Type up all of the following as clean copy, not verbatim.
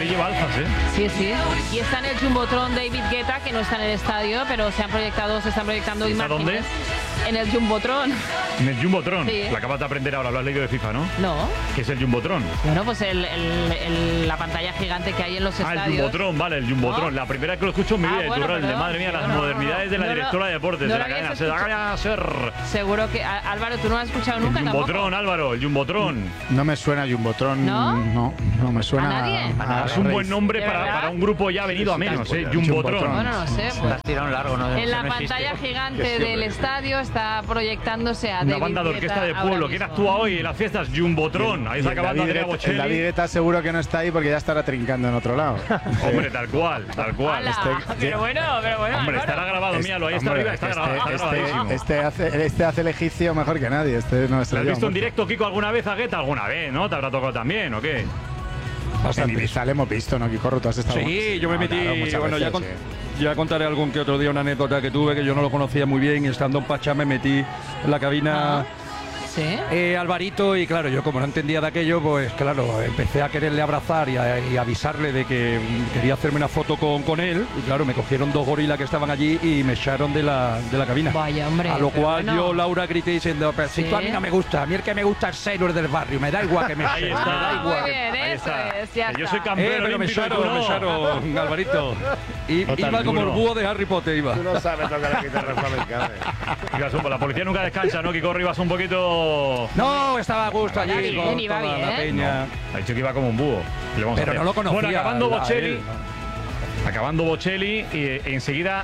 Madrid lleva alzas, ¿eh? Sí, sí. Y está en el Jumbotron David Guetta, que no está en el estadio, pero se están proyectando ¿Está imágenes. dónde? En el Jumbotron. En el Jumbotron. Sí. Lo acabas de aprender ahora, lo has leído de FIFA, ¿no? No. ¿Qué es el Jumbotron? Bueno, pues la pantalla gigante que hay en los estadios. El Jumbotron, vale, el Jumbotron. ¿No? La primera vez que lo escucho en mi vida de bueno, Turral, de perdón, madre mía, yo las no, modernidades de la no directora de deportes, no de lo la cadena habías SER. escuchado. Seguro que, Álvaro, tú no has escuchado nunca El Jumbotron, tampoco. Álvaro, el Jumbotron. No me suena Jumbotron. ¿No? No me suena. ¿A nadie? Es un buen nombre ¿De para verdad? un grupo ya venido a menos, ¿eh? Jumbotron. Jumbotron. Bueno, no sé. Te Pues, has tirado un largo, ¿no? en Eso la no existe. pantalla gigante del estadio está proyectándose a Una David banda de orquesta Guetta de ahora pueblo. ¿Quién mismo. actúa hoy en las fiestas? Jumbotron. Ahí está acabando Andrea El Bocelli. David Guetta seguro que no está ahí porque ya estará trincando en otro lado. Hombre, tal cual, tal cual. ¡Hala! Pero bueno, Hombre, Álvaro. estará grabado, míralo, ahí está Hombre, arriba, está grabadísimo. Este hace el egipcio mejor que nadie. Este no ¿Lo has visto en directo, Kiko, alguna vez a Guetta? ¿Alguna vez, no? ¿Te habrá tocado también o qué? En Ibiza le hemos visto, ¿no? Kiko, tú has estado. Sí, yo me metí. Claro, muchas Bueno, veces, ya contaré algún que otro día una anécdota que tuve que yo no lo conocía muy bien y estando en Pachá me metí en la cabina. Sí. Alvarito, y claro, yo como no entendía de aquello, pues claro, empecé a quererle abrazar y avisarle de que quería hacerme una foto con él, y claro, me cogieron dos gorilas que estaban allí y me echaron de la cabina. Vaya, hombre. A lo pero cual bueno. yo, Laura, grité diciendo, pero si Sí. tú a mí no me gusta, a mí el que me gusta es Sailor del barrio, me da igual que me Ahí echen, está. me da igual. Muy bien, Ahí eso está. es, ya Que yo está. soy campeón Pero me olímpico, tú no. echaron, Alvarito. Y Total, iba como duro. el búho de Harry Potter, iba. Tú no sabes tocar la guitarra flamenca. La policía nunca descansa, ¿no? Kiko Rivas un poquito... No, estaba a gusto allí bien, con iba toda la bien. peña. Ha dicho que iba como un búho. Le vamos a Pero hacer. no lo conocía. Bueno, acabando a Bocelli, él, ¿no? acabando Bocelli, y enseguida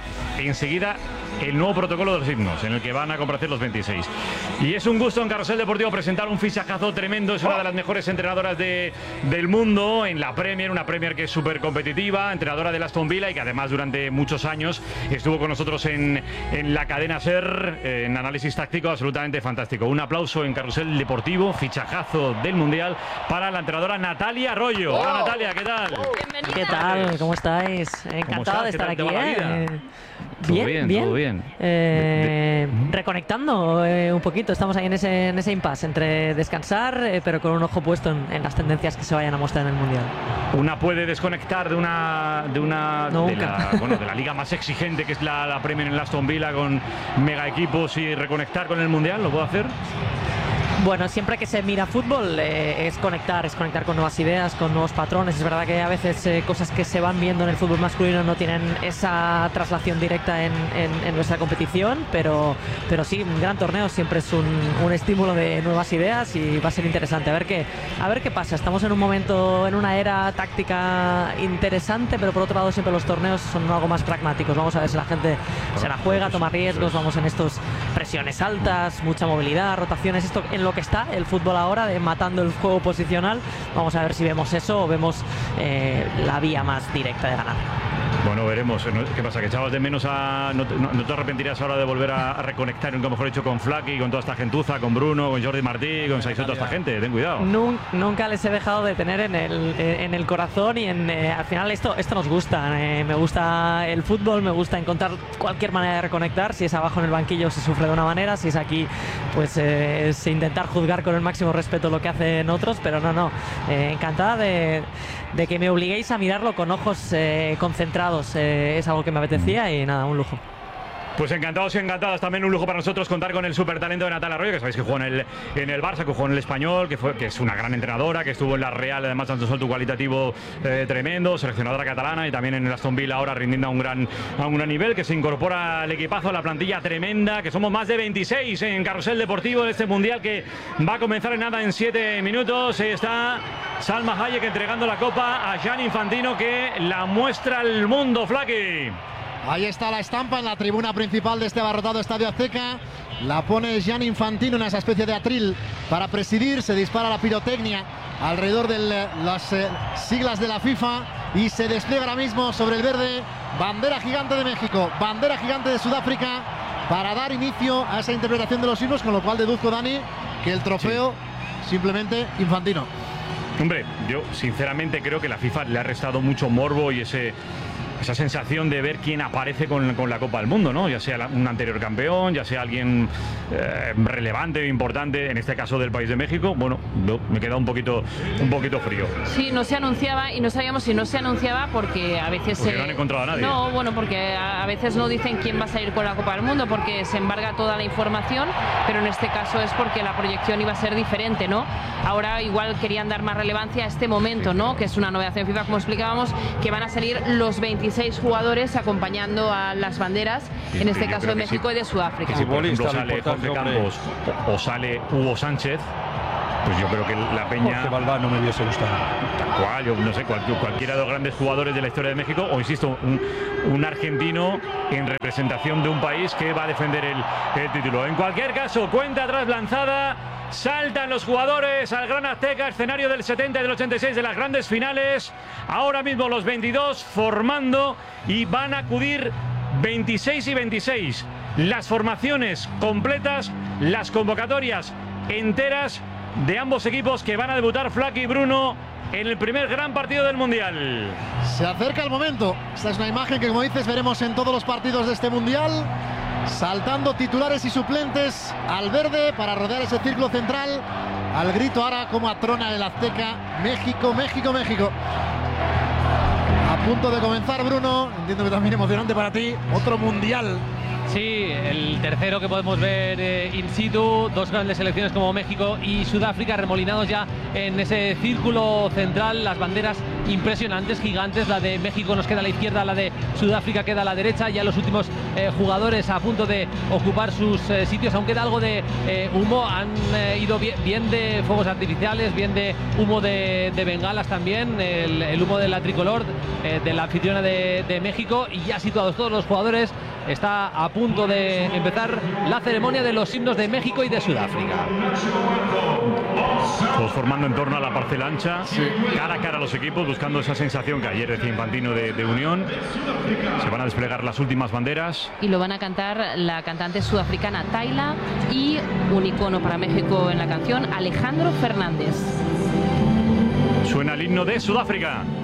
el nuevo protocolo de los himnos, en el que van a comparecer los 26. Y es un gusto en Carrusel Deportivo presentar un fichajazo tremendo. Es una de las mejores entrenadoras del mundo en la Premier, una Premier que es súper competitiva, entrenadora del Aston Villa y que además durante muchos años estuvo con nosotros en la cadena SER, en análisis táctico, absolutamente fantástico. Un aplauso en Carrusel Deportivo, fichajazo del Mundial para la entrenadora Natalia Arroyo. Hola Natalia, ¿qué tal? Bienvenida. ¿Qué tal? ¿Cómo estáis? Encantada de estás? estar ¿Qué aquí. tal te va la vida? Todo bien, todo bien. Reconectando un poquito, estamos ahí en ese impasse entre descansar, pero con un ojo puesto en las tendencias que se vayan a mostrar en el Mundial. Una puede desconectar de la liga más exigente que es la Premier en el Aston Villa con mega equipos y reconectar con el Mundial. ¿Lo puedo hacer? Bueno, siempre que se mira fútbol es conectar con nuevas ideas, con nuevos patrones. Es verdad que a veces cosas que se van viendo en el fútbol masculino no tienen esa traslación directa en nuestra competición, pero sí, un gran torneo siempre es un estímulo de nuevas ideas y va a ser interesante a ver qué pasa. Estamos en un momento, en una era táctica interesante, pero por otro lado siempre los torneos son algo más pragmáticos. Vamos a ver si la gente se la juega, toma riesgos, vamos en estos presiones altas, mucha movilidad, rotaciones, esto en lo que está el fútbol ahora, de matando el juego posicional. Vamos a ver si vemos eso o vemos la vía más directa de ganar. Bueno, veremos. ¿Qué pasa? ¿Que echabas de menos no te arrepentirás ahora de volver a reconectar, nunca mejor dicho, con Flaky, con toda esta gentuza, con Bruno, con Jordi Martí, con Saizó, toda esta gente? Ten cuidado. Nunca les he dejado de tener en el corazón y al final esto nos gusta. Me gusta el fútbol, me gusta encontrar cualquier manera de reconectar. Si es abajo en el banquillo se sufre de una manera, si es aquí pues es intentar juzgar con el máximo respeto lo que hacen otros, pero no. Encantada de que me obliguéis a mirarlo con ojos concentrados. Es algo que me apetecía y nada, un lujo. Pues encantados y encantadas, también un lujo para nosotros contar con el súper talento de Natalia Arroyo, que sabéis que jugó en el Barça, que jugó en el Español, que es una gran entrenadora, que estuvo en la Real, además de un salto cualitativo tremendo, seleccionadora catalana, y también en el Aston Villa ahora rindiendo a un gran nivel, que se incorpora al equipazo, a la plantilla tremenda, que somos más de 26 en Carrusel Deportivo en este Mundial que va a comenzar en nada, en 7 minutos. Ahí está Salma Hayek entregando la copa a Gianni Infantino, que la muestra al mundo, Flaky. Ahí está la estampa en la tribuna principal de este abarrotado Estadio Azteca. La pone Gianni Infantino en esa especie de atril para presidir. Se dispara la pirotecnia alrededor de las siglas de la FIFA y se despliega ahora mismo sobre el verde bandera gigante de México, bandera gigante de Sudáfrica, para dar inicio a esa interpretación de los himnos, con lo cual deduzco, Dani, que el trofeo simplemente Infantino. Hombre, yo sinceramente creo que la FIFA le ha restado mucho morbo y esa sensación de ver quién aparece con la Copa del Mundo, ¿no? Ya sea un anterior campeón, ya sea alguien relevante o importante, en este caso del país de México. Bueno, me queda un poquito frío. Sí, no se anunciaba y no sabíamos si no se anunciaba porque a veces... Porque no han encontrado a nadie. No, bueno, porque a veces no dicen quién va a salir con la Copa del Mundo porque se embarga toda la información, pero en este caso es porque la proyección iba a ser diferente, ¿no? Ahora igual querían dar más relevancia a este momento, ¿no? Que es una novedad en FIFA, como explicábamos, que van a salir los 26 jugadores acompañando a las banderas, en este caso de México y de Sudáfrica. Si por ejemplo sale Jorge Campos o sale Hugo Sánchez, pues yo creo que la Peña... Jorge Balbán no me hubiese gustado. Tal cual, yo no sé, cualquiera de los grandes jugadores de la historia de México, o insisto, un argentino en representación de un país que va a defender el título. En cualquier caso, cuenta atrás lanzada, saltan los jugadores al Gran Azteca, escenario del 70 y del 86 de las grandes finales. Ahora mismo los 22 formando y van a acudir 26 y 26. Las formaciones completas, las convocatorias enteras de ambos equipos que van a debutar Flaky y Bruno en el primer gran partido del Mundial. Se acerca el momento. Esta es una imagen que, como dices, veremos en todos los partidos de este Mundial. Saltando titulares y suplentes al verde para rodear ese círculo central. Al grito ahora como atrona el Azteca. México, México, México. A punto de comenzar, Bruno. Entiendo que también emocionante para ti. Otro Mundial. Sí, el tercero que podemos ver in situ, dos grandes selecciones como México y Sudáfrica remolinados ya en ese círculo central, las banderas impresionantes, gigantes, la de México nos queda a la izquierda, la de Sudáfrica queda a la derecha, ya los últimos jugadores a punto de ocupar sus sitios, aún queda algo de humo, han ido bien de fuegos artificiales, bien de humo de bengalas también, el humo de la tricolor, de la anfitriona de México, y ya situados todos los jugadores, está a punto de empezar la ceremonia de los himnos de México y de Sudáfrica. Todos formando en torno a la parcela ancha, cara a cara a los equipos, buscando esa sensación que ayer decía Infantino de unión. Se van a desplegar las últimas banderas. Y lo van a cantar la cantante sudafricana Tayla y un icono para México en la canción, Alejandro Fernández. Suena el himno de Sudáfrica.